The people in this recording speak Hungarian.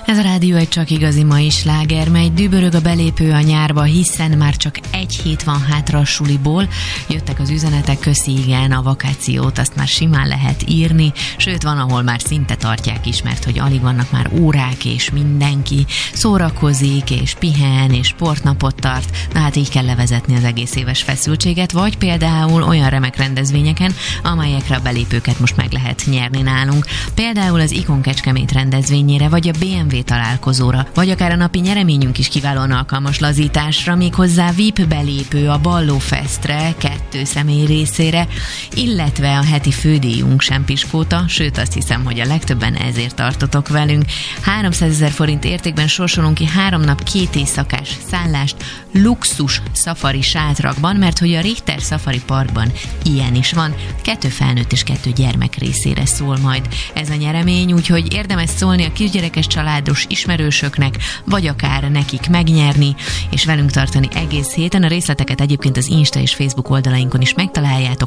Ez a rádió egy csak igazi mai sláger, mely dübörög a belépő a nyárba, hiszen már csak egy hét van hátra a suliból. Jöttek az üzenetek, köszi, igen, a vakációt azt már simán lehet írni, sőt van, ahol már szinte tartják is, mert hogy alig vannak már órák, és mindenki szórakozik, és pihen, és sportnapot tart. Na hát így kell levezetni az egész éves feszültséget, vagy például olyan remek rendezvényeken, amelyekre a belépőket most meg lehet nyerni nálunk. Például az Ikon Kecskemét rendezvényére, vagy a BMW találkozóra, vagy akár a napi nyereményünk is kiválóan alkalmas lazításra, méghozzá VIP belépő a Ballófestre 2 személy részére, illetve a heti fődíjunk sem piskóta, sőt azt hiszem, hogy a legtöbben ezért tartotok velünk. 300 000 forint értékben sorsolunk ki 3 nap 2 éjszakás szállást luxus szafari sátrakban, mert hogy a Richter Safari Parkban ilyen is van. 2 felnőtt és 2 gyermek részére szól majd ez a nyeremény, úgyhogy érdemes szólni a kisgyerekes családos ismerősöknek, vagy akár nekik megnyerni, és velünk tartani egész héten. A részleteket egyébként az Insta és Facebook oldalainkon is megtaláljátok.